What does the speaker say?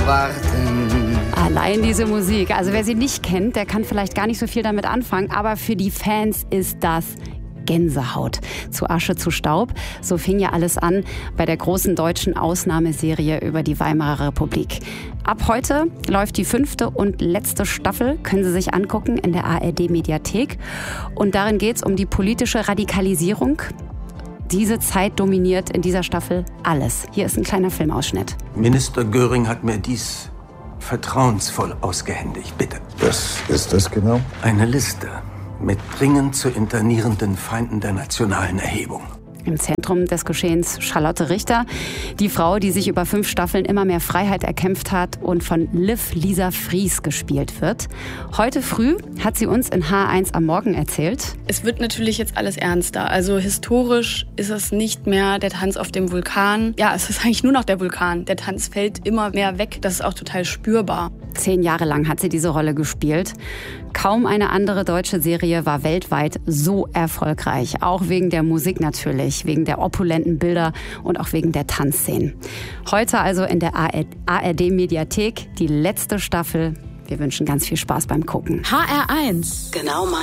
Warten. Allein diese Musik, also wer sie nicht kennt, der kann vielleicht gar nicht so viel damit anfangen, aber für die Fans ist das Gänsehaut. Zu Asche zu Staub, so fing ja alles an bei der großen deutschen Ausnahmeserie über die Weimarer Republik. Ab heute läuft die 5. und letzte Staffel, können Sie sich angucken in der ARD-Mediathek. Und darin geht es um die politische Radikalisierung. Diese Zeit dominiert in dieser Staffel alles. Hier ist ein kleiner Filmausschnitt. Minister Göring hat mir dies vertrauensvoll ausgehändigt. Bitte. Was ist das genau? Eine Liste mit dringend zu internierenden Feinden der nationalen Erhebung. Im Zentrum des Geschehens Charlotte Richter, die Frau, die sich über 5 Staffeln immer mehr Freiheit erkämpft hat und von Liv Lisa Fries gespielt wird. Heute früh hat sie uns in H1 am Morgen erzählt. Es wird natürlich jetzt alles ernster. Also historisch ist es nicht mehr der Tanz auf dem Vulkan. Ja, es ist eigentlich nur noch der Vulkan. Der Tanz fällt immer mehr weg. Das ist auch total spürbar. 10 Jahre lang hat sie diese Rolle gespielt. Kaum eine andere deutsche Serie war weltweit so erfolgreich. Auch wegen der Musik natürlich, wegen der opulenten Bilder und auch wegen der Tanzszenen. Heute also in der ARD-Mediathek die letzte Staffel. Wir wünschen ganz viel Spaß beim Gucken. HR1. Genau mein